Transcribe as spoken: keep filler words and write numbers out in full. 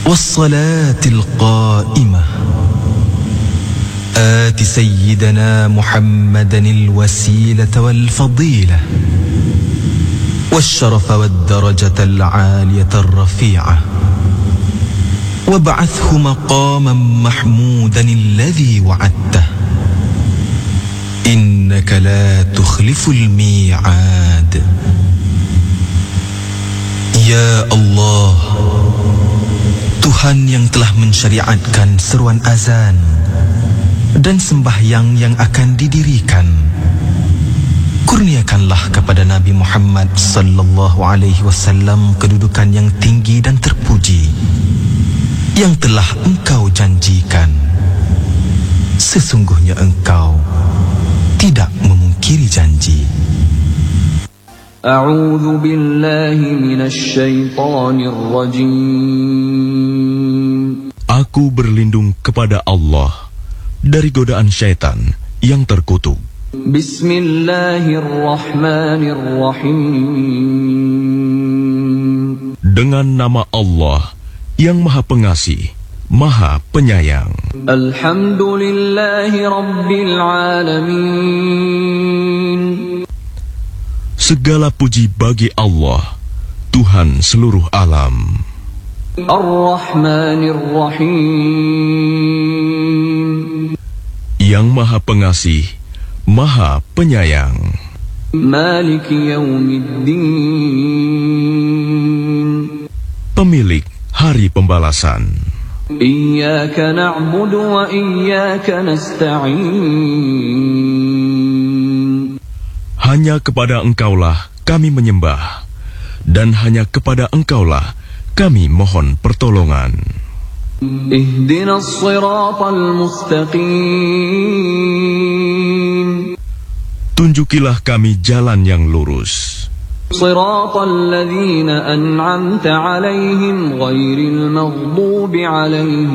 والصلاة القائمة آت سيدنا محمدا الوسيلة والفضيلة والشرف والدرجة العالية الرفيعة وابعثه مقاما محمودا الذي وعدته إنك لا تخلف الميعاد. Ya Allah, Tuhan yang telah mensyariatkan seruan azan dan sembahyang yang akan didirikan, kurniakanlah kepada Nabi Muhammad sallallahu alaihi wasallam kedudukan yang tinggi dan terpuji yang telah Engkau janjikan. Sesungguhnya Engkau tidak memungkiri janji. A'udzu billahi minasy syaithanir rajim. Aku berlindung kepada Allah dari godaan syaitan yang terkutuk. Bismillahirrahmanirrahim. Dengan nama Allah yang Maha Pengasih, Maha Penyayang. Alhamdulillahi Rabbil Alamin. Segala puji bagi Allah, Tuhan seluruh alam. Ar-Rahmanir-Rahim. Yang Maha Pengasih, Maha Penyayang. Maliki Yaumiddin. Pemilik Hari Pembalasan. Iyyaka na'budu wa iyyaka nasta'in. Hanya kepada Engkaulah kami menyembah, dan hanya kepada Engkaulah kami mohon pertolongan. Ihdinas siratal mustaqim. Tunjukilah kami jalan yang lurus. Siratal ladzina an'amta 'alaihim ghairil maghdubi 'alaihim